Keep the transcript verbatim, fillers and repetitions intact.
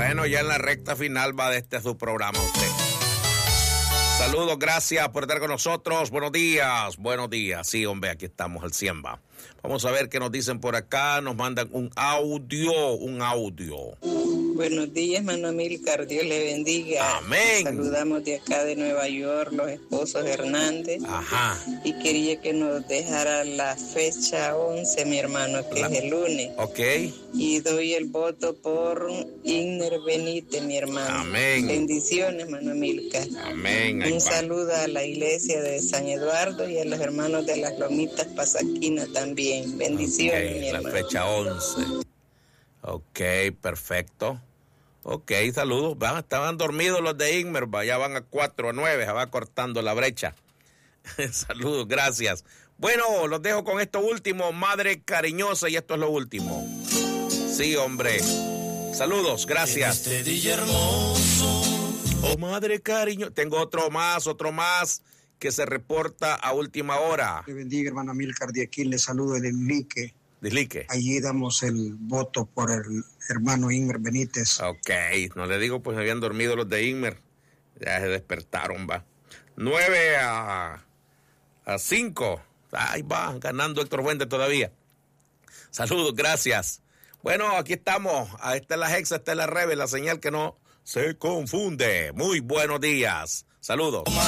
Bueno, ya en la recta final va de este su programa usted. Saludos, gracias por estar con nosotros. Buenos días, buenos días. Sí, hombre, aquí estamos al cien va. Vamos a ver qué nos dicen por acá. Nos mandan un audio, un audio. Buenos días, hermano Amílcar, Dios le bendiga. Amén. Saludamos de acá de Nueva York, los esposos Hernández. Ajá. Y quería que nos dejara la fecha once, mi hermano, que la... es el lunes. Ok. Y doy el voto por Igner Benítez, mi hermano. Amén. Bendiciones, hermano Amílcar. Amén. Un saludo a la iglesia de San Eduardo y a los hermanos de las Lomitas Pasaquina también. Bendiciones, okay, mi hermano. La fecha once. Ok, perfecto. Ok, saludos. Van, estaban dormidos los de Inmer, ya van a cuatro, a nueve, se va cortando la brecha. Saludos, gracias. Bueno, los dejo con esto último, madre cariñosa, y esto es lo último. Sí, hombre. Saludos, gracias. Este día hermoso. Oh, madre cariño. Tengo otro más, otro más que se reporta a última hora. Le bendiga, hermano Amílcar, de aquí le saludo de Lique. Deslique. Allí damos el voto por el hermano Inmer Benítez. Ok, no le digo, pues habían dormido los de Inmer. Ya se despertaron, va. Nueve a, a cinco. Ahí va, ganando Héctor Fuentes todavía. Saludos, gracias. Bueno, aquí estamos. Esta es la Hexa, esta es la Rebe, la señal que no se confunde. Muy buenos días. Saludos.